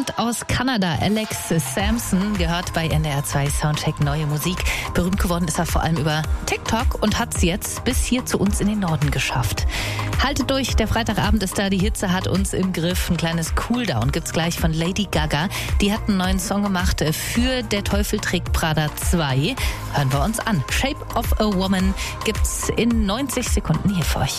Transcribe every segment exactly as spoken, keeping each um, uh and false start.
kommt aus Kanada. Alex Samson gehört bei N D R zwei Soundcheck Neue Musik. Berühmt geworden ist er vor allem über TikTok und hat es jetzt bis hier zu uns in den Norden geschafft. Haltet durch, der Freitagabend ist da, die Hitze hat uns im Griff. Ein kleines Cooldown gibt's gleich von Lady Gaga. Die hat einen neuen Song gemacht für Der Teufel trägt Prada zwei. Hören wir uns an. Shape of a Woman gibt's in neunzig Sekunden hier für euch.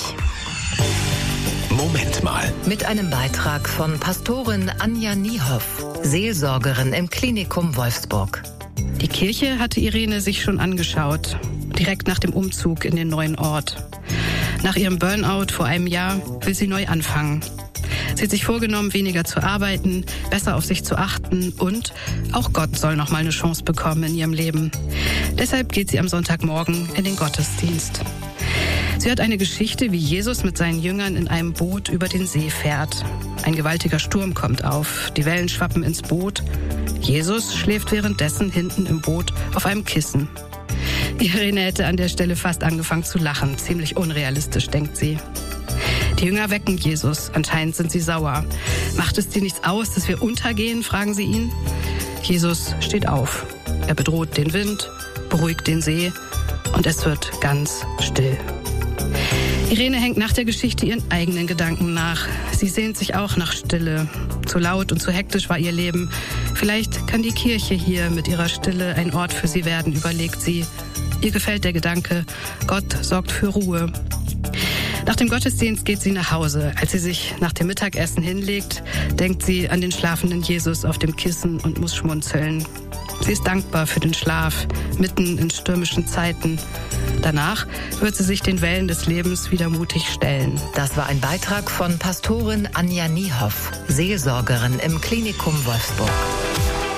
Moment mal. Mit einem Beitrag von Pastorin Anja Niehoff, Seelsorgerin im Klinikum Wolfsburg. Die Kirche hatte Irene sich schon angeschaut, direkt nach dem Umzug in den neuen Ort. Nach ihrem Burnout vor einem Jahr will sie neu anfangen. Sie hat sich vorgenommen, weniger zu arbeiten, besser auf sich zu achten und auch Gott soll noch mal eine Chance bekommen in ihrem Leben. Deshalb geht sie am Sonntagmorgen in den Gottesdienst. Sie hört eine Geschichte, wie Jesus mit seinen Jüngern in einem Boot über den See fährt. Ein gewaltiger Sturm kommt auf, die Wellen schwappen ins Boot. Jesus schläft währenddessen hinten im Boot auf einem Kissen. Irene hätte an der Stelle fast angefangen zu lachen. Ziemlich unrealistisch, denkt sie. Die Jünger wecken Jesus. Anscheinend sind sie sauer. Macht es dir nichts aus, dass wir untergehen, fragen sie ihn. Jesus steht auf. Er bedroht den Wind, beruhigt den See und es wird ganz still. Irene hängt nach der Geschichte ihren eigenen Gedanken nach. Sie sehnt sich auch nach Stille. Zu laut und zu hektisch war ihr Leben. Vielleicht kann die Kirche hier mit ihrer Stille ein Ort für sie werden, überlegt sie. Ihr gefällt der Gedanke, Gott sorgt für Ruhe. Nach dem Gottesdienst geht sie nach Hause. Als sie sich nach dem Mittagessen hinlegt, denkt sie an den schlafenden Jesus auf dem Kissen und muss schmunzeln. Sie ist dankbar für den Schlaf, mitten in stürmischen Zeiten. Danach wird sie sich den Wellen des Lebens wieder mutig stellen. Das war ein Beitrag von Pastorin Anja Niehoff, Seelsorgerin im Klinikum Wolfsburg.